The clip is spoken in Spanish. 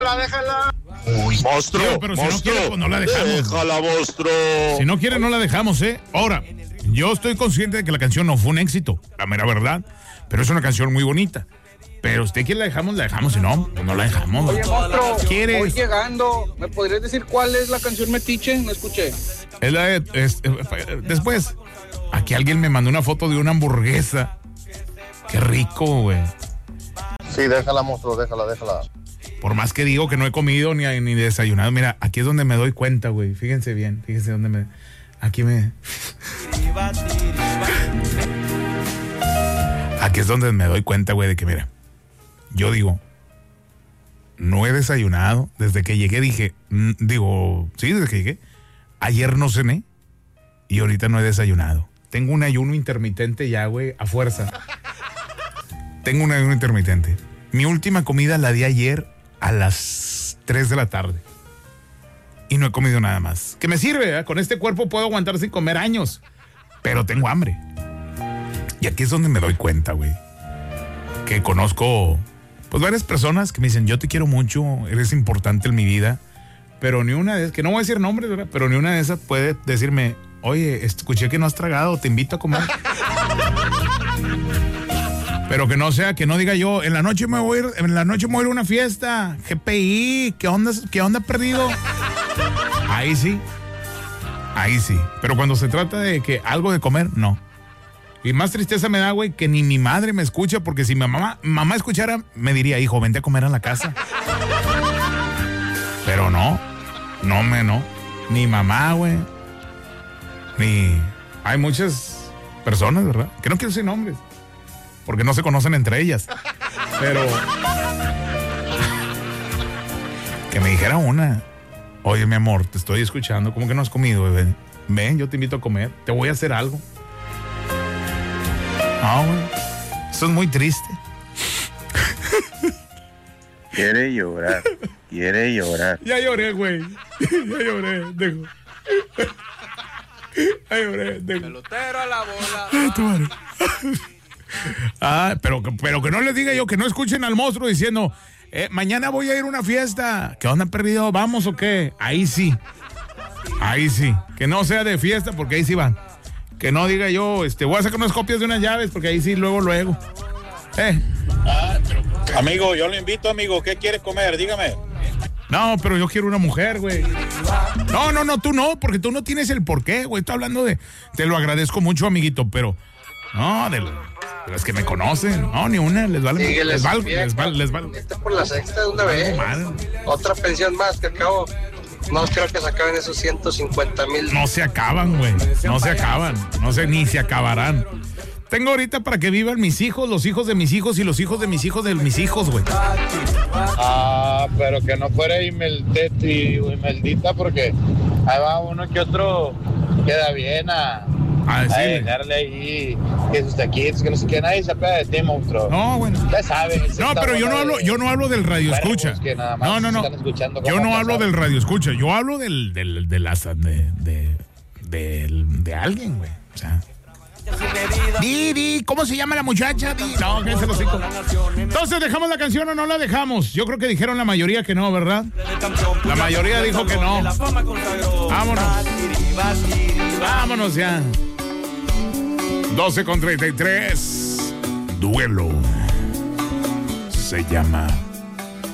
Déjala. Monstruo, Tío, pero si monstruo. no quiere, pues no la dejamos. Déjala, monstruo. Si no quiere, no la dejamos, ¿eh? Ahora, yo estoy consciente de que la canción no fue un éxito, la mera verdad, pero es una canción muy bonita. Pero usted quiere la dejamos, si no, pues no la dejamos. Oye, monstruo, ¿Quieres? voy llegando. ¿Me podrías decir cuál es la canción Metiche? No escuché. Es la de, después, aquí alguien me mandó una foto de una hamburguesa. Qué rico, güey. Sí, déjala, monstruo, déjala. Por más que digo que no he comido ni desayunado. Mira, aquí es donde me doy cuenta, güey. Fíjense bien, fíjense dónde me... Aquí es donde me doy cuenta, güey, de que, mira, yo digo, no he desayunado. Desde que llegué dije, desde que llegué. Ayer no cené y ahorita no he desayunado. Tengo un ayuno intermitente ya, güey, a fuerza. Tengo un ayuno intermitente. Mi última comida la di ayer a las 3 de la tarde. Y no he comido nada más. Que me sirve, ¿eh? Con este cuerpo puedo aguantar sin comer años. Pero tengo hambre. Y aquí es donde me doy cuenta, güey. Que conozco, pues, varias personas que me dicen, yo te quiero mucho, eres importante en mi vida. Pero ni una de esas, que no voy a decir nombres, ¿verdad? Pero ni una de esas puede decirme, oye, escuché que no has tragado, te invito a comer. Pero que no sea, que no diga yo, en la noche me voy a ir a una fiesta, GPI, ¿qué onda perdido? Ahí sí. Pero cuando se trata de que algo de comer, no. Y más tristeza me da, güey, que ni mi madre me escucha, porque si mi mamá escuchara, me diría, hijo, vente a comer a la casa. Pero no. Ni mamá, güey. Hay muchas personas, ¿verdad? Que no quiero decir nombres, porque no se conocen entre ellas. Pero que me dijera una, oye, mi amor, te estoy escuchando, ¿cómo que no has comido, bebé? Ven, yo te invito a comer, te voy a hacer algo. No, güey, eso es muy triste. Quiere llorar. Ya lloré, güey. Dejo. Ya lloré, dejo. Pelotero a la bola. Pero que no les diga yo, que no escuchen al monstruo diciendo, mañana voy a ir a una fiesta. ¿Qué onda, perdido? ¿Vamos o qué? Ahí sí. Que no sea de fiesta, porque ahí sí van. Que no diga yo, voy a sacar unas copias de unas llaves, porque ahí sí, luego. Amigo, yo lo invito, amigo. ¿Qué quieres comer? Dígame. No, pero yo quiero una mujer, güey. No, tú no, porque tú no tienes el porqué, güey. Estoy hablando de... Te lo agradezco mucho, amiguito, pero... No, de las que me conocen. No, ni una. Les vale. Sí, les vale. Esta por la sexta de una vez. Otra pensión más que acabo. No creo que se acaben esos 150,000. No se acaban, güey. No se acaban. Ni se acabarán. Tengo ahorita para que vivan mis hijos, los hijos de mis hijos y los hijos de mis hijos de mis hijos, güey. Pero que no fuera Imeldita, porque ahí va uno que otro queda bien a dejarle ahí que sus taquitos, que no sé qué, nadie se apega de ti, monstruo. No, bueno. Ya sabes. No, pero yo no hablo del radio escucha. No. Yo no hablo del radio escucha. Yo hablo de alguien, güey. O sea. Di, ¿cómo se llama la muchacha? No, que se los digo. Entonces, ¿dejamos la canción o no la dejamos? Yo creo que dijeron la mayoría que no, ¿verdad? La mayoría dijo que no. Vámonos ya. 12:33. Duelo. Se llama